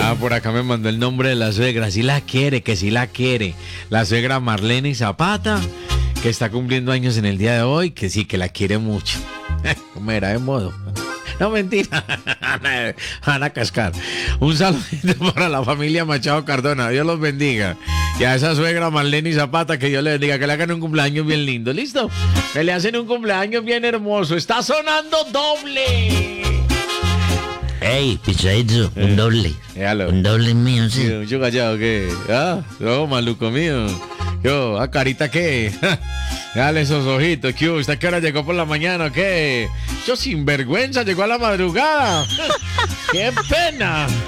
Por acá me mandó el nombre de la suegra. Sí la quiere, que sí la quiere. La suegra Marlene Zapata, que está cumpliendo años en el día de hoy, que sí, que la quiere mucho. ¿Cómo era de modo? No, mentira. Van a cascar. Un saludito para la familia Machado Cardona. Dios los bendiga. Y a esa suegra Marlene Zapata, que Dios le bendiga, que le hagan un cumpleaños bien lindo. ¿Listo? Que le hacen un cumpleaños bien hermoso. Está sonando doble. Ey, pichadito, un doble. Déjalo. Un doble mío, sí. Yo callado, ¿qué? Ah, no, maluco mío. Yo, carita, ¿qué? Dale esos ojitos, ¿qué? ¿Usted a qué hora llegó por la mañana, qué? Yo sinvergüenza, llegó a la madrugada. ¡Qué pena!